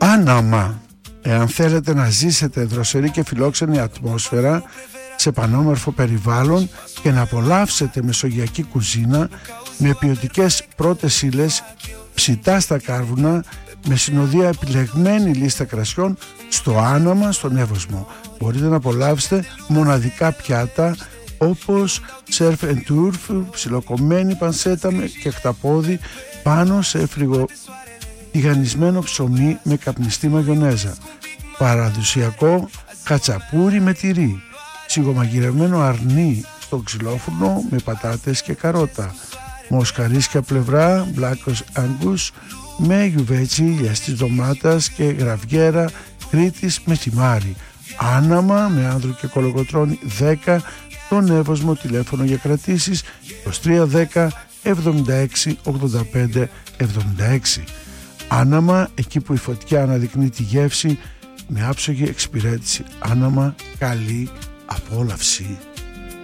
Άναμα, εάν θέλετε να ζήσετε δροσερή και φιλόξενη ατμόσφαιρα σε πανόμορφο περιβάλλον και να απολαύσετε μεσογειακή κουζίνα με ποιοτικές πρώτες ύλες, ψητά στα κάρβουνα, με συνοδεία επιλεγμένη λίστα κρασιών, στο Άναμα στον Εύωσμο. Μπορείτε να απολαύσετε μοναδικά πιάτα όπως surf and turf, ψιλοκομμένη πανσέτα και χταπόδι πάνω σε φρυγοτηγανισμένο ψωμί με καπνιστή μαγιονέζα, παραδοσιακό κατσαπούρι με τυρί, σιγομαγειρευμένο αρνί στο ξυλόφουρνο με πατάτες και καρότα, μοσχαρίσκια πλευρά Black Angus με γιουβέτσι λιαστής ντομάτας και γραβιέρα Κρήτης με θυμάρι. Άναμα με άνδρο και κολοκοτρώνη 10, τον Εύωσμο, τηλέφωνο για κρατήσεις 2310 76 85 76. Άναμα, εκεί που η φωτιά αναδεικνύει τη γεύση με άψογη εξυπηρέτηση. Άναμα, καλή απόλαυση.